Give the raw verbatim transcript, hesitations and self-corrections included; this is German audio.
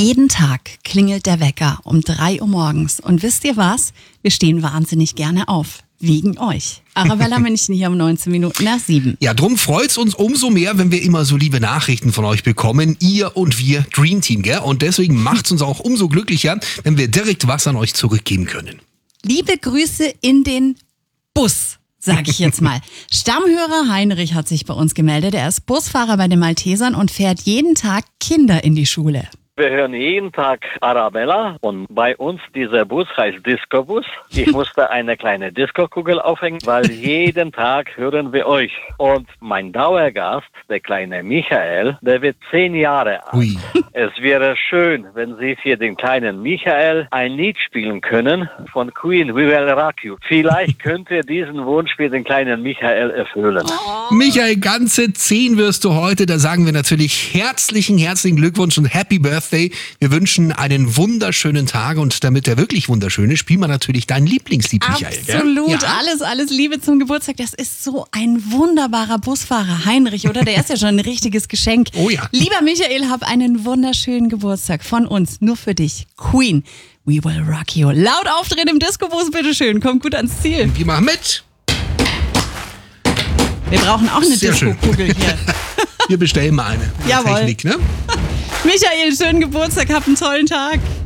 Jeden Tag klingelt der Wecker um drei Uhr morgens. Und wisst ihr was? Wir stehen wahnsinnig gerne auf. Wegen euch. Arabella München hier um neunzehn Minuten nach sieben. Ja, drum freut's uns umso mehr, wenn wir immer so liebe Nachrichten von euch bekommen. Ihr und wir, Dream Team, gell? Und deswegen macht's uns auch umso glücklicher, wenn wir direkt was an euch zurückgeben können. Liebe Grüße in den Bus, sage ich jetzt mal. Stammhörer Heinrich hat sich bei uns gemeldet. Er ist Busfahrer bei den Maltesern und fährt jeden Tag Kinder in die Schule. Wir hören jeden Tag Arabella und bei uns dieser Bus heißt Disco-Bus. Ich musste eine kleine Disco-Kugel aufhängen, weil jeden Tag hören wir euch. Und mein Dauergast, der kleine Michael, der wird zehn Jahre alt. Ui. Es wäre schön, wenn Sie für den kleinen Michael ein Lied spielen können von Queen, We Will Rock You. Vielleicht könnt ihr diesen Wunsch für den kleinen Michael erfüllen. Oh. Michael, ganze zehn wirst du heute. Da sagen wir natürlich herzlichen, herzlichen Glückwunsch und Happy Birthday. Wir wünschen einen wunderschönen Tag und damit der wirklich wunderschöne, spielen wir natürlich dein Lieblingslied, Michael. Absolut, ja? alles, alles Liebe zum Geburtstag. Das ist so ein wunderbarer Busfahrer, Heinrich, oder? Der ist ja schon ein richtiges Geschenk. Oh ja. Lieber Michael, hab einen wunderschönen Geburtstag von uns, nur für dich. Queen, We Will Rock You. Laut aufdrehen im Disco-Bus, bitteschön. Kommt gut ans Ziel. Wir machen mit. Wir brauchen auch eine Sehr schön. Disco-Kugel hier. Wir bestellen mal eine. Jawohl. Technik, ne? Michael, schönen Geburtstag, hab einen tollen Tag.